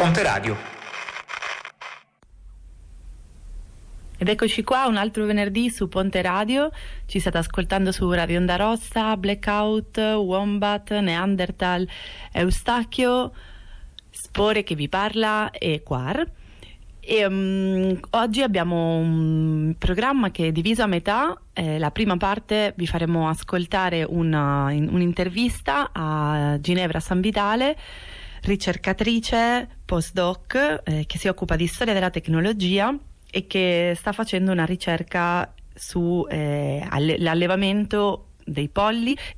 Ponte Radio. Ed eccoci qua un altro venerdì su Ponte Radio. Ci state ascoltando su Radio Onda Rossa, Blackout, Wombat, Neanderthal, Eustachio, Spore che vi parla e Quar. E oggi abbiamo un programma che è diviso a metà. La prima parte vi faremo ascoltare un'intervista a Ginevra Sanvitale, ricercatrice postdoc che si occupa di storia della tecnologia e che sta facendo una ricerca su l'allevamento dei polli